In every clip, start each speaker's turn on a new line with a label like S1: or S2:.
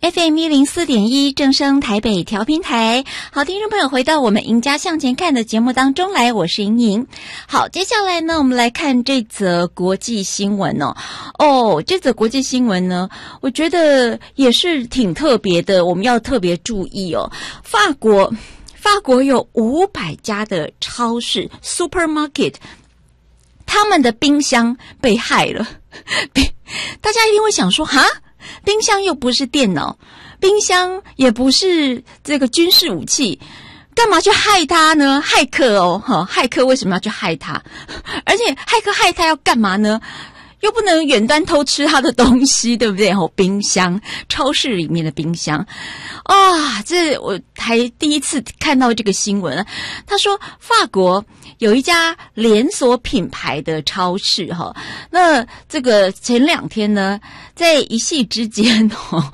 S1: FM104.1正声台北调频台。好，听众朋友，回到我们赢家向前看的节目当中来，我是莹莹。好，接下来呢，我们来看这则国际新闻这则国际新闻呢，我觉得也是挺特别的，我们要特别注意法国有500家的超市 supermarket， 他们的冰箱被害了。大家一定会想说，冰箱又不是电脑，冰箱也不是这个军事武器，干嘛去害他呢？骇客骇客为什么要去害他？而且骇客害他要干嘛呢？又不能远端偷吃他的东西，对不对？冰箱，超市里面的冰箱这我还第一次看到这个新闻。他说法国有一家连锁品牌的超市那这个前2天呢，在一夕之间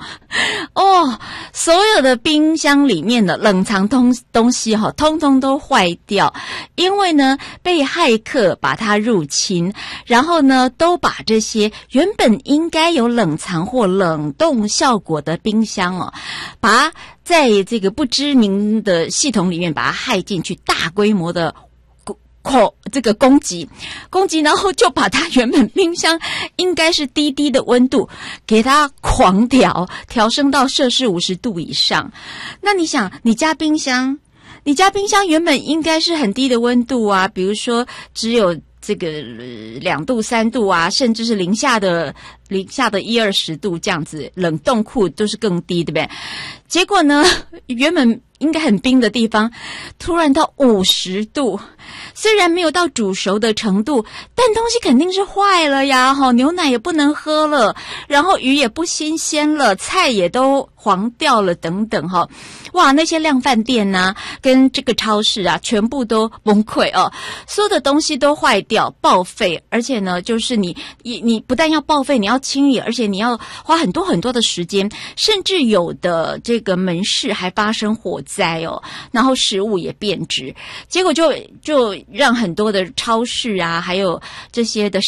S1: 所有的冰箱里面的冷藏东西通通都坏掉，因为呢被骇客把它入侵，然后呢都把这些原本应该有冷藏或冷冻效果的冰箱把它在这个不知名的系统里面把它害进去，大规模的这个攻击，然后就把它原本冰箱应该是低的温度给它狂调升到摄氏50度以上。那你想，你家冰箱原本应该是很低的温度啊，比如说只有这个2度3度啊，甚至是零下的10-20度这样子，冷冻库都是更低，对不对？结果呢，原本应该很冰的地方突然到50度，虽然没有到煮熟的程度，但东西肯定是坏了呀，牛奶也不能喝了，然后鱼也不新鲜了，菜也都黄掉了等等哇，那些量贩店啊跟这个超市啊全部都崩溃所有的东西都坏掉报废，而且呢就是你不但要报废，你要清理，而且你要花很多很多的时间，甚至有的这个门市还发生火灾然后食物也变质，结果就让很多的超市啊还有这些的